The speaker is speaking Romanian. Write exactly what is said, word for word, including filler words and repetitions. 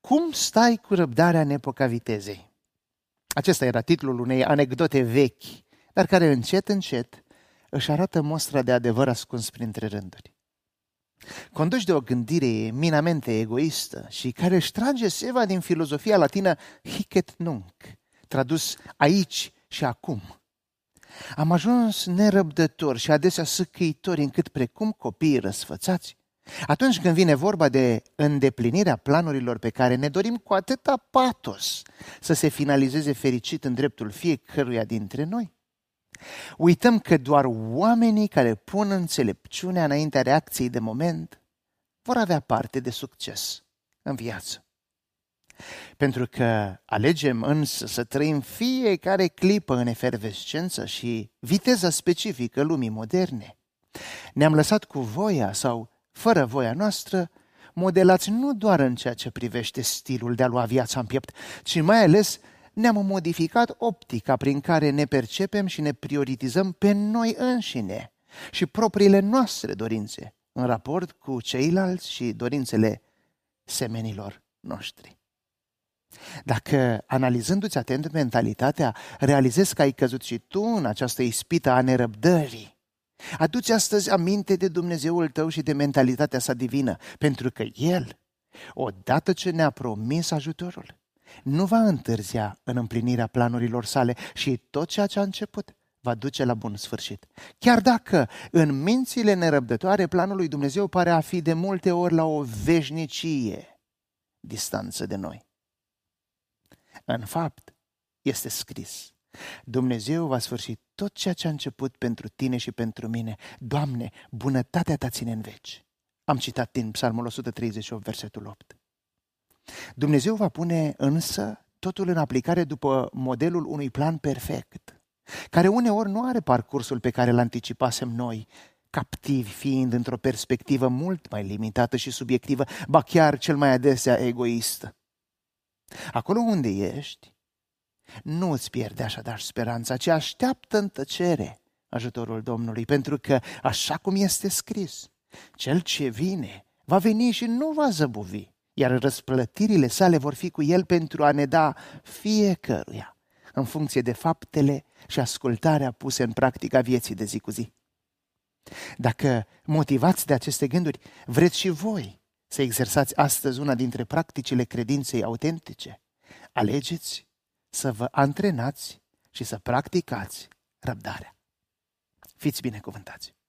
Cum stai cu răbdarea în epoca vitezei? Acesta era titlul unei anecdote vechi, dar care încet, încet își arată mostra de adevăr ascuns printre rânduri. Conduși de o gândire eminamente egoistă și care își trage seva din filozofia latină hic et nunc, tradus aici și acum. Am ajuns nerăbdători și adesea sâcâitori încât, precum copiii răsfățați, atunci când vine vorba de îndeplinirea planurilor pe care ne dorim cu atâta patos să se finalizeze fericit în dreptul fiecăruia dintre noi, uităm că doar oamenii care pun înțelepciunea înaintea reacției de moment vor avea parte de succes în viață. Pentru că alegem însă să trăim fiecare clipă în efervescență și viteza specifică lumii moderne, ne-am lăsat cu voia sau fără voia noastră modelați nu doar în ceea ce privește stilul de a lua viața în piept, ci mai ales ne-am modificat optica prin care ne percepem și ne prioritizăm pe noi înșine și propriile noastre dorințe în raport cu ceilalți și dorințele semenilor noștri. Dacă, analizându-ți atent mentalitatea, realizezi că ai căzut și tu în această ispită a nerăbdării, adu-ți astăzi aminte de Dumnezeul tău și de mentalitatea sa divină, pentru că El, odată ce ne-a promis ajutorul, nu va întârzia în împlinirea planurilor sale și tot ceea ce a început va duce la bun sfârșit. Chiar dacă în mințile nerăbdătoare planul lui Dumnezeu pare a fi de multe ori la o veșnicie distanță de noi. În fapt, este scris: Dumnezeu va sfârși tot ceea ce a început pentru tine și pentru mine. Doamne, bunătatea ta ține în veci. Am citat din Psalmul o sută treizeci și opt, versetul opt. Dumnezeu va pune însă totul în aplicare după modelul unui plan perfect, care uneori nu are parcursul pe care îl anticipasem noi, captivi fiind într-o perspectivă mult mai limitată și subiectivă, ba chiar cel mai adesea egoistă. Acolo unde ești, nu îți pierde așadar speranța, ci așteaptă în tăcere ajutorul Domnului, pentru că, așa cum este scris, cel ce vine va veni și nu va zăbovi, iar răsplătirile sale vor fi cu el pentru a ne da fiecăruia în funcție de faptele și ascultarea puse în practica vieții de zi cu zi. Dacă, motivați de aceste gânduri, vreți și voi să exersați astăzi una dintre practicile credinței autentice, alegeți să vă antrenați și să practicați răbdarea. Fiți binecuvântați!